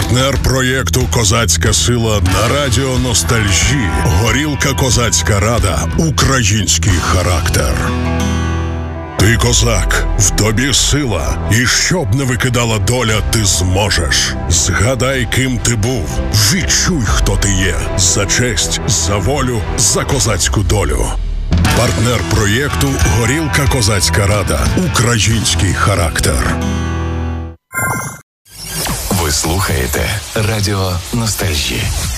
Партнер проєкту «Козацька сила» на радіо Ностальжі. Горілка «Козацька рада». Український характер. Ти козак, в тобі сила, і щоб не викидала доля, ти зможеш. Згадай, ким ти був, відчуй, хто ти є. За честь, за волю, за козацьку долю. Партнер проєкту «Горілка «Козацька рада». Український характер. Ви слухаєте радіо Ностальжі.